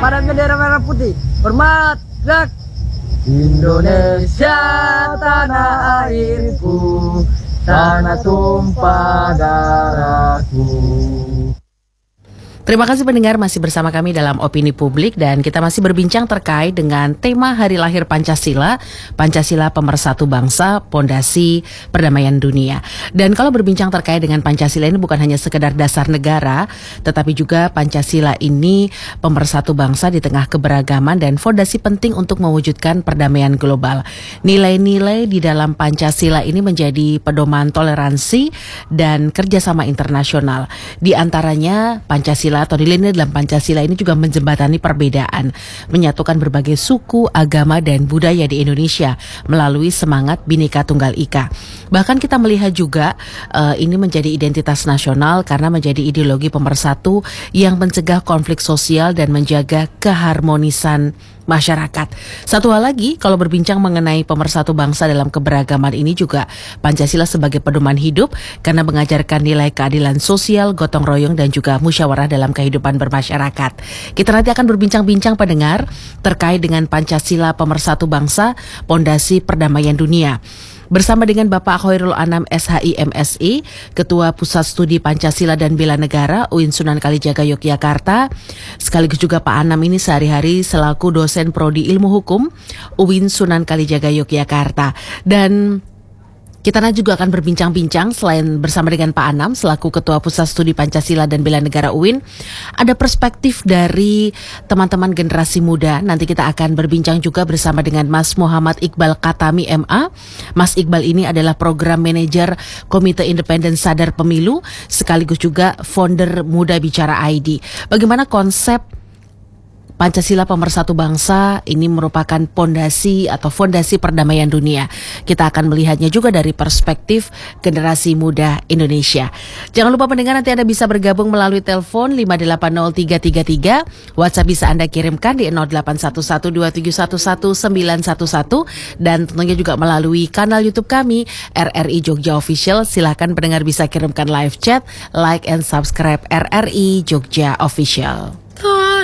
pada bendera merah putih. Hormat, jak. Indonesia tanah airku, tanah tumpah darahku. Terima kasih pendengar masih bersama kami dalam Opini Publik dan kita masih berbincang terkait dengan tema Hari Lahir Pancasila, Pancasila Pemersatu Bangsa, Pondasi Perdamaian Dunia. Dan kalau berbincang terkait dengan Pancasila ini bukan hanya sekedar dasar negara, tetapi juga Pancasila ini pemersatu bangsa di tengah keberagaman dan fondasi penting untuk mewujudkan perdamaian global. Nilai-nilai di dalam Pancasila ini menjadi pedoman toleransi dan kerjasama internasional. Di antaranya Pancasila atau nilai-nilai dalam Pancasila ini juga menjembatani perbedaan, menyatukan berbagai suku, agama, dan budaya di Indonesia melalui semangat Bhinneka Tunggal Ika. Bahkan kita melihat juga ini menjadi identitas nasional karena menjadi ideologi pemersatu yang mencegah konflik sosial dan menjaga keharmonisan masyarakat. Satu hal lagi, kalau berbincang mengenai pemersatu bangsa dalam keberagaman ini juga Pancasila sebagai pedoman hidup karena mengajarkan nilai keadilan sosial, gotong royong dan juga musyawarah dalam kehidupan bermasyarakat. Kita nanti akan berbincang-bincang pendengar terkait dengan Pancasila pemersatu bangsa, pondasi perdamaian dunia. Bersama dengan Bapak Khairul Anam SHI MSI, Ketua Pusat Studi Pancasila dan Bela Negara UIN Sunan Kalijaga Yogyakarta, sekaligus juga Pak Anam ini sehari-hari selaku dosen Prodi Ilmu Hukum UIN Sunan Kalijaga Yogyakarta. Dan kita nanti juga akan berbincang-bincang selain bersama dengan Pak Anam selaku Ketua Pusat Studi Pancasila dan Bela Negara UIN, ada perspektif dari teman-teman generasi muda. Nanti kita akan berbincang juga bersama dengan Mas Muhammad Iqbal Katami MA. Mas Iqbal ini adalah Program Manajer Komite Independen Sadar Pemilu sekaligus juga founder Muda Bicara ID. Bagaimana konsep Pancasila pemersatu bangsa ini merupakan pondasi atau fondasi perdamaian dunia. Kita akan melihatnya juga dari perspektif generasi muda Indonesia. Jangan lupa pendengar, nanti Anda bisa bergabung melalui telepon 580333, WhatsApp bisa Anda kirimkan di 081127119111 dan tentunya juga melalui kanal YouTube kami RRI Jogja Official. Silahkan pendengar bisa kirimkan live chat, like and subscribe RRI Jogja Official.